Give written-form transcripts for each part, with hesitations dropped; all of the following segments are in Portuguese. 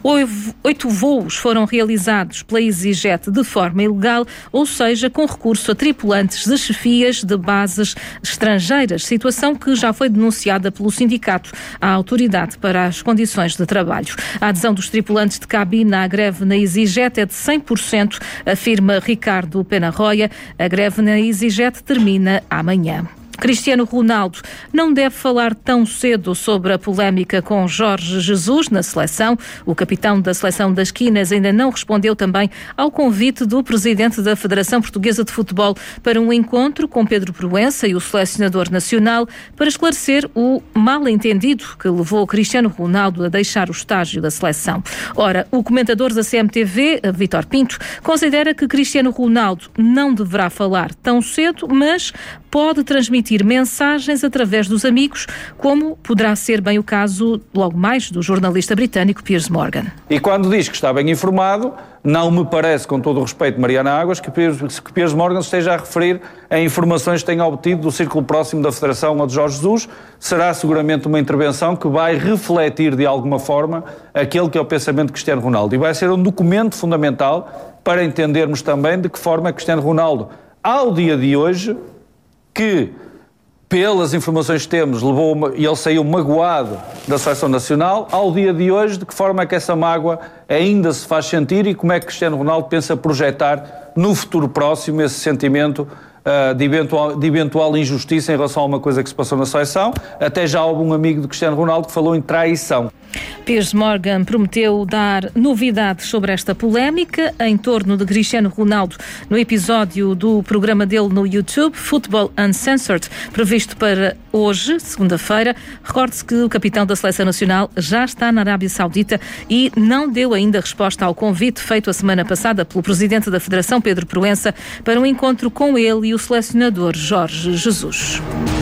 8 voos foram realizados pela EasyJet de forma ilegal, ou seja, com recurso a tripulantes de chefias de bases estrangeiras, situação que já foi denunciada pelo sindicato à Autoridade para as Condições de Trabalho. A adesão dos tripulantes de cabine à greve na EasyJet é de 100%, afirma Ricardo Penarroia. A greve na EasyJet termina amanhã. Cristiano Ronaldo não deve falar tão cedo sobre a polémica com Jorge Jesus na seleção. O capitão da seleção das Quinas ainda não respondeu também ao convite do presidente da Federação Portuguesa de Futebol para um encontro com Pedro Proença e o selecionador nacional para esclarecer o mal-entendido que levou Cristiano Ronaldo a deixar o estágio da seleção. Ora, o comentador da CMTV, Vítor Pinto, considera que Cristiano Ronaldo não deverá falar tão cedo, mas pode transmitir mensagens através dos amigos, como poderá ser bem o caso, logo mais, do jornalista britânico Piers Morgan. E quando diz que está bem informado, não me parece, com todo o respeito, Mariana Águas, que Piers Morgan esteja a referir a informações que tenha obtido do círculo próximo da Federação ou de Jorge Jesus. Será seguramente uma intervenção que vai refletir de alguma forma aquele que é o pensamento de Cristiano Ronaldo. E vai ser um documento fundamental para entendermos também de que forma Cristiano Ronaldo, ao dia de hoje, que, pelas informações que temos, e ele saiu magoado da Seleção Nacional, ao dia de hoje, de que forma é que essa mágoa ainda se faz sentir e como é que Cristiano Ronaldo pensa projetar no futuro próximo esse sentimento de eventual injustiça em relação a uma coisa que se passou na seleção. Até já houve um amigo de Cristiano Ronaldo que falou em traição. Piers Morgan prometeu dar novidades sobre esta polémica em torno de Cristiano Ronaldo no episódio do programa dele no YouTube, Football Uncensored, previsto para hoje, segunda-feira. Recorde-se que o capitão da Seleção Nacional já está na Arábia Saudita e não deu ainda resposta ao convite feito a semana passada pelo presidente da Federação, Pedro Proença, para um encontro com ele e o selecionador Jorge Jesus.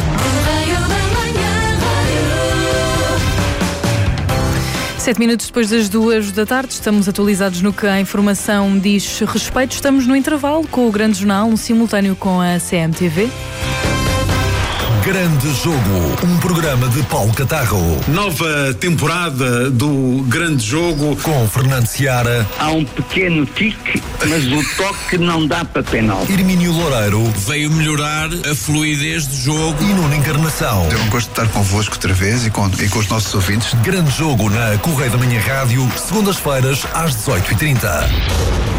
7 minutos depois das 2 da tarde, estamos atualizados no que a informação diz respeito. Estamos no intervalo com o Grande Jornal, um simultâneo com a CMTV. Grande Jogo, um programa de Paulo Catarro. Nova temporada do Grande Jogo. Com Fernando Seara. Há um pequeno tique, mas o toque não dá para penal. Hermínio Loureiro. Veio melhorar a fluidez do jogo. E Nuno Encarnação. É um gosto de estar convosco outra vez e com os nossos ouvintes. Grande Jogo na Correio da Manhã Rádio, segundas-feiras às 18h30.